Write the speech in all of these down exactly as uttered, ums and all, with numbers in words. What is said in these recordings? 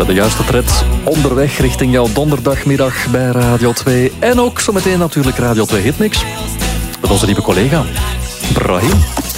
Met de juiste tred onderweg richting jouw donderdagmiddag bij Radio twee. En ook zometeen natuurlijk Radio twee Hitmix. Met onze lieve collega Brahim.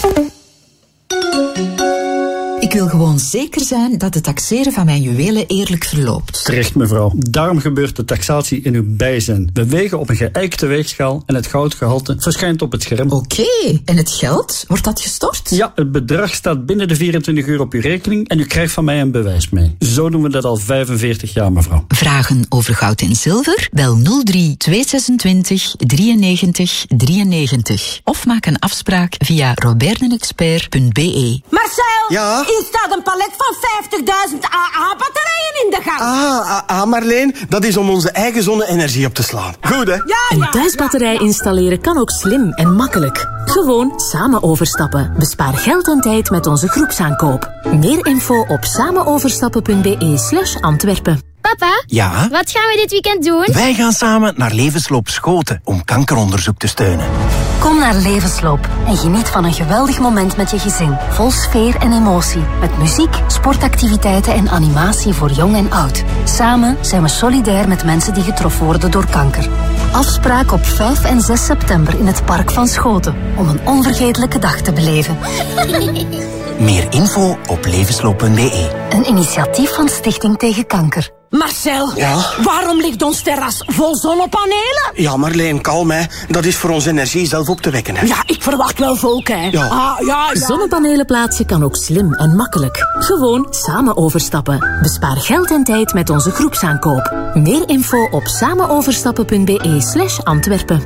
Ik wil gewoon zeker zijn dat het taxeren van mijn juwelen eerlijk verloopt. Terecht, mevrouw. Daarom gebeurt de taxatie in uw bijzijn. We wegen op een geëikte weegschaal en het goudgehalte verschijnt op het scherm. Oké, okay. En het geld? Wordt dat gestort? Ja, het bedrag staat binnen de vierentwintig uur op uw rekening en u krijgt van mij een bewijs mee. Zo doen we dat al vijfenveertig jaar, mevrouw. Vragen over goud en zilver? Bel nul drie tweehonderdzesentwintig drieënnegentig drieënnegentig. Of maak een afspraak via roberdenexpert punt b e. Marcel! Ja? Hier staat een palet van vijftigduizend A A-batterijen in de gang. Ah, ah, ah, Marleen, dat is om onze eigen zonne-energie op te slaan. Goed, hè? Ja, Een ja, thuisbatterij installeren kan ook slim en makkelijk. Gewoon samen overstappen. Bespaar geld en tijd met onze groepsaankoop. Meer info op samenoverstappen punt b e slash Antwerpen. Papa? Ja? Wat gaan we dit weekend doen? Wij gaan samen naar Levensloop Schoten om kankeronderzoek te steunen. Kom naar Levensloop en geniet van een geweldig moment met je gezin. Vol sfeer en emotie. Met muziek, sportactiviteiten en animatie voor jong en oud. Samen zijn we solidair met mensen die getroffen worden door kanker. Afspraak op vijf en zes september in het Park van Schoten. Om een onvergetelijke dag te beleven. Meer info op levensloop punt b e. Een initiatief van Stichting Tegen Kanker. Marcel, Ja? waarom ligt ons terras vol zonnepanelen? Ja, Marleen, kalm, hè. Dat is voor onze energie zelf op te wekken, hè. Ja, ik verwacht wel volk, hè. Ja. Ah, ja, ja. Zonnepanelen plaatsen kan ook slim en makkelijk. Gewoon samen overstappen. Bespaar geld en tijd met onze groepsaankoop. Meer info op samenoverstappen punt b e slash Antwerpen.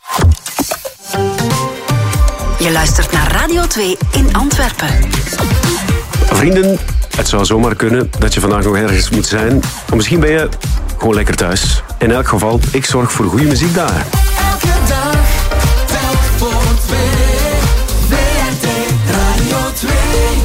Je luistert naar Radio twee in Antwerpen. Vrienden, het zou zomaar kunnen dat je vandaag nog ergens moet zijn. Maar misschien ben je gewoon lekker thuis. In elk geval, ik zorg voor goede muziek daar. Elke dag, telk voor twee. V R T Radio twee.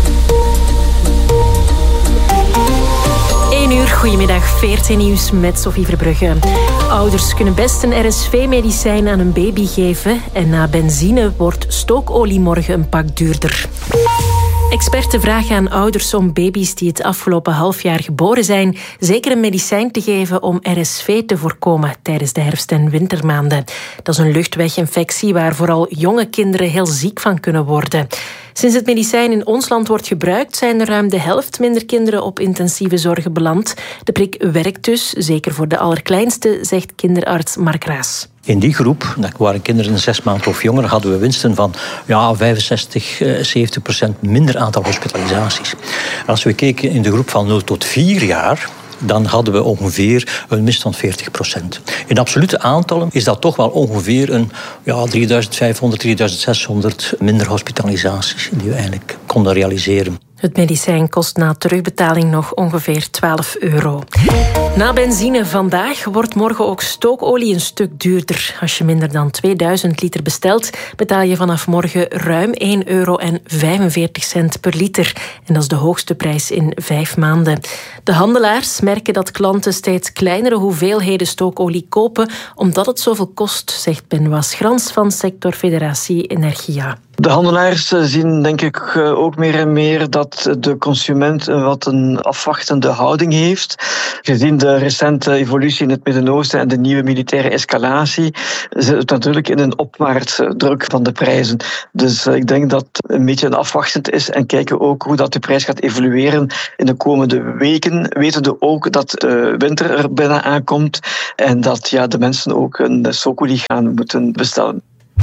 één uur, goedemiddag, V R T Nieuws met Sophie Verbrugge. Ouders kunnen best een R S V-medicijn aan een baby geven. En na benzine wordt stookolie morgen een pak duurder. Experten vragen aan ouders om baby's die het afgelopen half jaar geboren zijn zeker een medicijn te geven om R S V te voorkomen tijdens de herfst- en wintermaanden. Dat is een luchtweginfectie waar vooral jonge kinderen heel ziek van kunnen worden. Sinds het medicijn in ons land wordt gebruikt, zijn er ruim de helft minder kinderen op intensieve zorgen beland. De prik werkt dus, zeker voor de allerkleinste, zegt kinderarts Mark Raas. In die groep, dat waren kinderen zes maanden of jonger, hadden we winsten van ja, vijfenzestig, zeventig procent minder aantal hospitalisaties. Als we keken in de groep van nul tot vier jaar, dan hadden we ongeveer een winst van veertig procent. In absolute aantallen is dat toch wel ongeveer een ja, drieduizend vijfhonderd, drieduizend zeshonderd minder hospitalisaties die we eigenlijk konden realiseren. Het medicijn kost na terugbetaling nog ongeveer twaalf euro. Na benzine vandaag wordt morgen ook stookolie een stuk duurder. Als je minder dan tweeduizend liter bestelt, betaal je vanaf morgen ruim één euro en vijfenveertig cent per liter. En dat is de hoogste prijs in vijf maanden. De handelaars merken dat klanten steeds kleinere hoeveelheden stookolie kopen, omdat het zoveel kost, zegt Benoît Schrans van sectorfederatie Energia. De handelaars zien denk ik ook meer en meer dat de consument wat een afwachtende houding heeft. Gezien de recente evolutie in het Midden-Oosten en de nieuwe militaire escalatie zit het natuurlijk in een opwaartse druk van de prijzen. Dus ik denk dat het een beetje een afwachtend is en kijken ook hoe dat de prijs gaat evolueren in de komende weken. Wetende ook dat de winter er bijna aankomt en dat ja, de mensen ook een stookolie gaan moeten bestellen.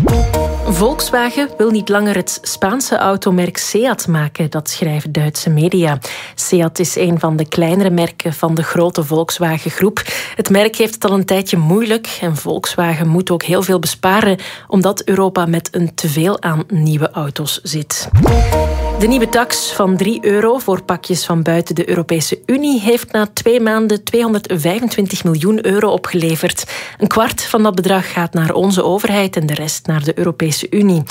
Volkswagen wil niet langer het Spaanse automerk Seat maken, dat schrijven Duitse media. Seat is een van de kleinere merken van de grote Volkswagen-groep. Het merk heeft het al een tijdje moeilijk en Volkswagen moet ook heel veel besparen, omdat Europa met een teveel aan nieuwe auto's zit. De nieuwe tax van drie euro voor pakjes van buiten de Europese Unie heeft na twee maanden tweehonderdvijfentwintig miljoen euro opgeleverd. Een kwart van dat bedrag gaat naar onze overheid en de rest naar de Europese Unie.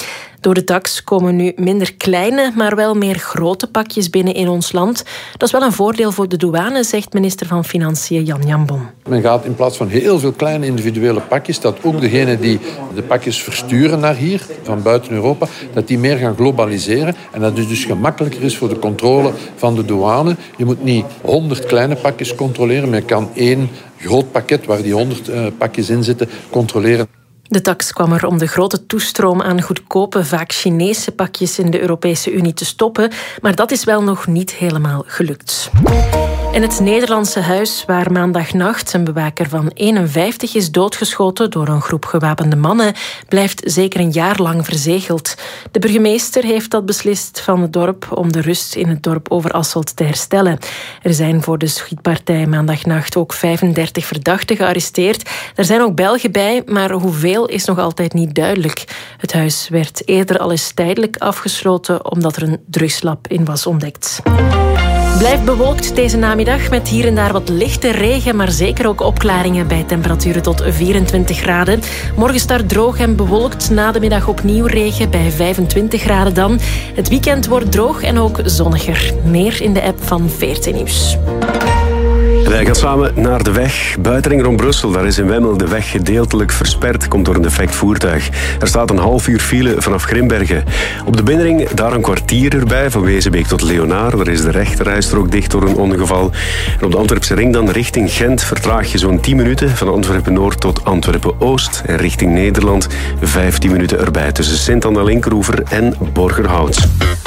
Door de tax komen nu minder kleine, maar wel meer grote pakjes binnen in ons land. Dat is wel een voordeel voor de douane, zegt minister van Financiën Jan Jambon. Men gaat in plaats van heel veel kleine individuele pakjes, dat ook degenen die de pakjes versturen naar hier, van buiten Europa, dat die meer gaan globaliseren. En dat het dus gemakkelijker is voor de controle van de douane. Je moet niet honderd kleine pakjes controleren, maar je kan één groot pakket waar die honderd uh, pakjes in zitten controleren. De tax kwam er om de grote toestroom aan goedkope, vaak Chinese pakjes in de Europese Unie te stoppen, maar dat is wel nog niet helemaal gelukt. In het Nederlandse huis waar maandagnacht een bewaker van eenenvijftig is doodgeschoten door een groep gewapende mannen, blijft zeker een jaar lang verzegeld. De burgemeester heeft dat beslist van het dorp om de rust in het dorp Overasselt te herstellen. Er zijn voor de schietpartij maandagnacht ook vijfendertig verdachten gearresteerd. Er zijn ook Belgen bij, maar hoeveel is nog altijd niet duidelijk. Het huis werd eerder al eens tijdelijk afgesloten omdat er een drugslab in was ontdekt. Blijft bewolkt deze namiddag met hier en daar wat lichte regen, maar zeker ook opklaringen bij temperaturen tot vierentwintig graden. Morgen start droog en bewolkt, na de middag opnieuw regen bij vijfentwintig graden dan. Het weekend wordt droog en ook zonniger. Meer in de app van veertien Nieuws. Wij gaan samen naar de weg. Buitenring rond Brussel, daar is in Wemmel de weg gedeeltelijk versperd. Komt door een defect voertuig. Er staat een half uur file vanaf Grimbergen. Op de binnenring daar een kwartier erbij, van Wezenbeek tot Leonaar. Daar is de rechterrijstrook dicht door een ongeval. En op de Antwerpse ring dan richting Gent vertraag je zo'n tien minuten. Van Antwerpen-Noord tot Antwerpen-Oost. En richting Nederland vijftien minuten erbij. Tussen Sint-Anna-Linkeroever en Borgerhout.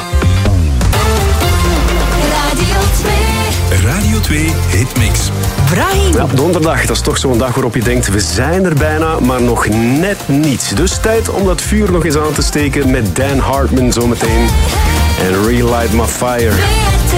Radio twee Hitmix. Brahim. Ja, donderdag, dat is toch zo'n dag waarop je denkt, we zijn er bijna, maar nog net niet. Dus tijd om dat vuur nog eens aan te steken met Dan Hartman zometeen. En Relight My Fire.